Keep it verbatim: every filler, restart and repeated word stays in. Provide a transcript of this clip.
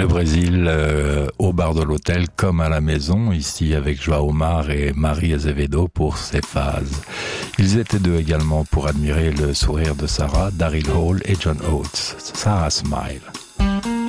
Le Brésil euh, au bar de l'hôtel comme à la maison, ici avec João Mar et Marie Azevedo pour ses phases. Ils étaient deux également pour admirer le sourire de Sarah, Daryl Hall et John Oates. Sarah Smile.